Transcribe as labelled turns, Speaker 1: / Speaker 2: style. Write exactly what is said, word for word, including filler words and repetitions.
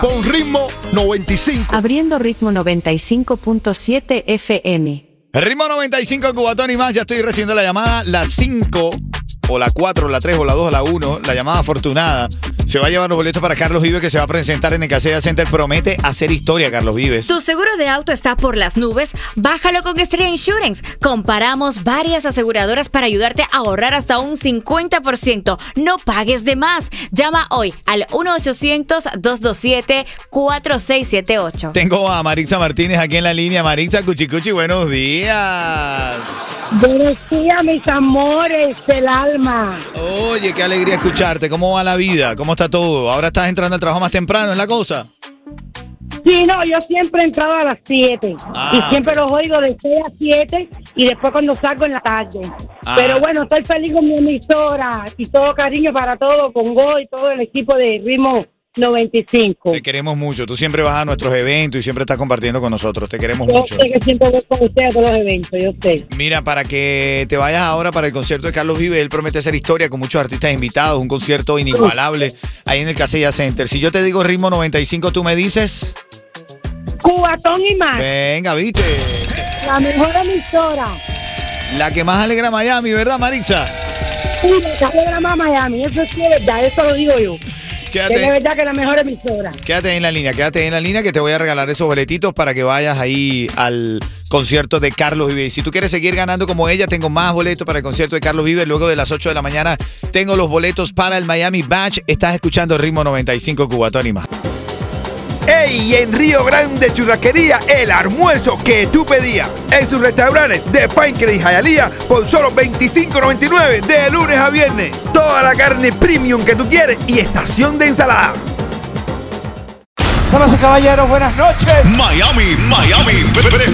Speaker 1: Pon Ritmo noventa y cinco.
Speaker 2: Abriendo Ritmo noventa y cinco punto siete F M.
Speaker 3: Ritmo noventa y cinco, Cubatón y más. Ya estoy recibiendo la llamada, la cinco, o la cuatro, la tres, o la dos, o la uno. La llamada afortunada. Se va a llevar los boletos para Carlos Vives, que se va a presentar en el Casella Center. Promete hacer historia, Carlos Vives.
Speaker 4: ¿Tu seguro de auto está por las nubes? Bájalo con Estrella Insurance. Comparamos varias aseguradoras para ayudarte a ahorrar hasta un cincuenta por ciento. No pagues de más. Llama hoy al uno ochocientos, dos dos siete, cuatro seis siete ocho.
Speaker 3: Tengo a Maritza Martínez aquí en la línea. Maritza, Cuchicuchi, buenos días.
Speaker 5: Buenos días, mis amores del alma.
Speaker 3: Oye, qué alegría escucharte. ¿Cómo va la vida? ¿Cómo está todo? ¿Ahora estás entrando al trabajo más temprano? ¿Es la cosa?
Speaker 5: Sí, no, yo siempre entraba a las siete.
Speaker 3: Ah,
Speaker 5: y siempre
Speaker 3: okay.
Speaker 5: los oigo de seis a siete y después cuando salgo en la tarde.
Speaker 3: Ah.
Speaker 5: Pero bueno, estoy feliz con mi emisora y todo cariño para todo, con Go y todo el equipo de Ritmo noventa y cinco.
Speaker 3: Te queremos mucho. Tú siempre vas a nuestros eventos y siempre estás compartiendo con nosotros. Te queremos
Speaker 5: Yo
Speaker 3: mucho.
Speaker 5: sé que siempre voy con ustedes a todos los eventos, yo sé.
Speaker 3: Mira, para que te vayas ahora para el concierto de Carlos Vives, él promete hacer historia con muchos artistas invitados, un concierto inigualable ahí en el Casella Center. Si yo te digo Ritmo noventa y cinco, tú me dices...
Speaker 5: Cubatón y más.
Speaker 3: Venga, viste.
Speaker 5: La mejor emisora.
Speaker 3: La que más alegra a Miami, ¿verdad, Maritza?
Speaker 5: Sí, me alegra más Miami, eso sí es verdad, eso lo digo yo.
Speaker 3: Quédate,
Speaker 5: Es de verdad que es la mejor emisora.
Speaker 3: quédate en la línea, quédate en la línea que te voy a regalar esos boletitos para que vayas ahí al concierto de Carlos Vives. Y si tú quieres seguir ganando como ella, tengo más boletos para el concierto de Carlos Vives. Luego de las ocho de la mañana tengo los boletos para el Miami Batch. Estás escuchando Ritmo noventa y cinco, Cubatón y más.
Speaker 6: ¡Ey! En Río Grande Churrasquería, el almuerzo que tú pedías. En sus restaurantes de Pinecrest y Hialeah por solo veinticinco noventa y nueve de lunes a viernes. Toda la carne premium que tú quieres y estación de ensalada.
Speaker 7: Damas y caballeros, buenas noches.
Speaker 8: Miami, Miami.